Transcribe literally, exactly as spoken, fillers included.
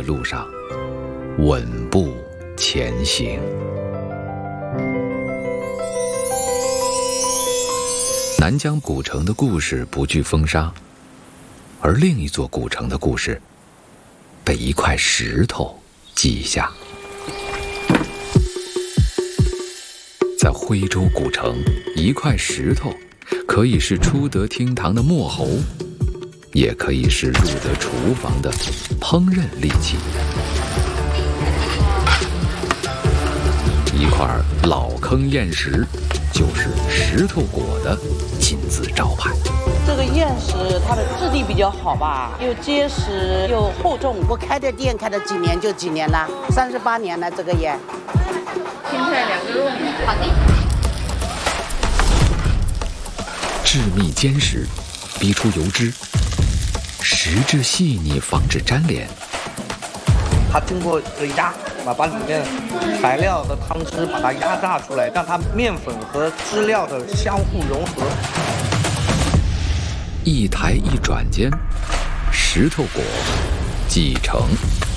路上稳步前行。南疆古城的故事不惧风沙，而另一座古城的故事被一块石头记下。在徽州古城，一块石头可以是出得厅堂的墨侯，也可以是入得厨房的烹饪利器。一块老坑砚石就是石头果的金字招牌。 这个砚石它的质地比较好吧，又结实又厚重。我开的店开了几年就几年了，三十八年了这个砚。 青菜两个肉米，好的。 致密坚实，逼出油脂，石质细腻，防止粘连。 它经过这个压，把把里面材料的汤汁把它压榨出来，让它面粉和汁料的相互融合。 一抬一转间，石头果继承